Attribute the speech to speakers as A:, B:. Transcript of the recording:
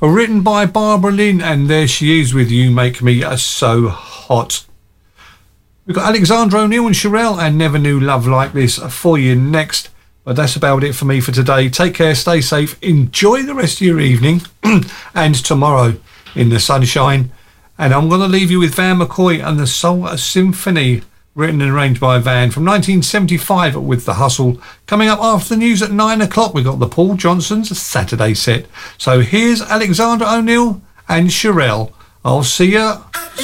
A: written by Barbara Lynn, and there she is with You Make Me So Hot. We've got Alexandra O'Neal and Sherelle and Never Knew Love Like This for you next. But that's about it for me for today. Take care, stay safe, enjoy the rest of your evening and tomorrow in the sunshine. And I'm going to leave you with Van McCoy and the Soul Symphony, written and arranged by Van from 1975 with The Hustle. Coming up after the news at 9 o'clock, we've got the Paul Johnson's Saturday set. So here's Alexandra O'Neal and Sherelle. I'll see you